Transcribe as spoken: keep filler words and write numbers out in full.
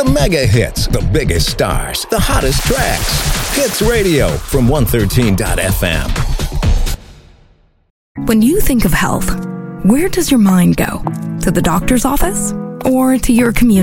The mega hits, the biggest stars, the hottest tracks. Hits Radio from one thirteen dot f m. When you think of health, where does your mind go? To the doctor's office or to your community?